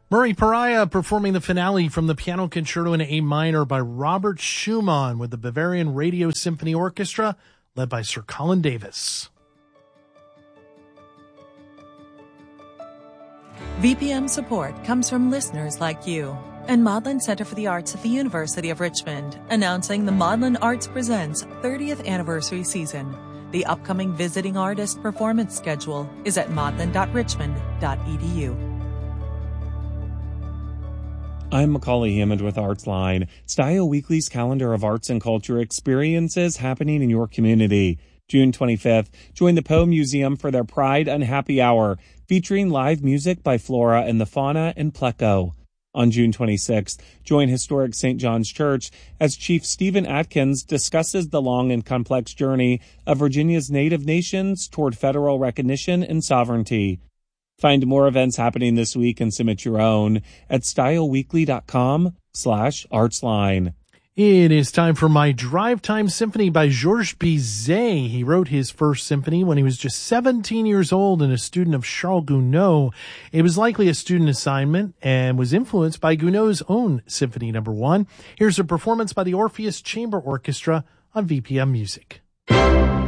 Murray Pariah performing the finale from the Piano Concerto in A minor by Robert Schumann with the Bavarian Radio Symphony Orchestra led by Sir Colin Davis. VPM support comes from listeners like you and Maudlin Center for the Arts at the University of Richmond, announcing the Maudlin Arts Presents 30th anniversary season. The upcoming visiting artist performance schedule is at maudlin.richmond.edu. I'm Macaulay Hammond with ArtsLine. Style Weekly's calendar of arts and culture experiences happening in your community. June 25th, join the Poe Museum for their Pride and Happy Hour, featuring live music by Flora and the Fauna and Pleco. On June 26th, join Historic St. John's Church as Chief Stephen Atkins discusses the long and complex journey of Virginia's Native nations toward federal recognition and sovereignty. Find more events happening this week and submit your own at styleweekly.com/artsline. It is time for My Drive Time Symphony by Georges Bizet. He wrote his first symphony when he was just 17 years old and a student of Charles Gounod. It was likely a student assignment and was influenced by Gounod's own Symphony No. 1. Here's a performance by the Orpheus Chamber Orchestra on VPM Music.